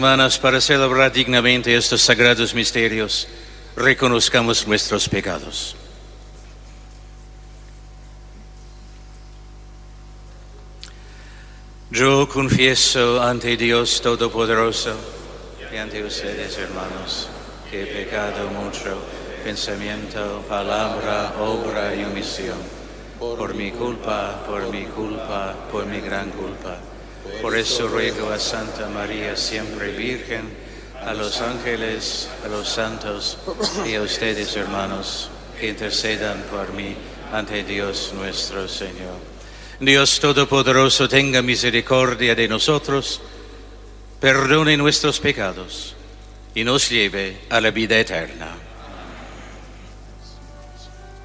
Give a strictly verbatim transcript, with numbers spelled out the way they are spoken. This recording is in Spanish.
Hermanas, para celebrar dignamente estos sagrados misterios, reconozcamos nuestros pecados. Yo confieso ante Dios Todopoderoso y ante ustedes, hermanos, que he pecado mucho, pensamiento, palabra, obra y omisión, por mi culpa, por mi culpa, por mi gran culpa. Por eso ruego a Santa María, siempre Virgen, a los ángeles, a los santos y a ustedes, hermanos, que intercedan por mí ante Dios nuestro Señor. Dios Todopoderoso, tenga misericordia de nosotros, perdone nuestros pecados y nos lleve a la vida eterna.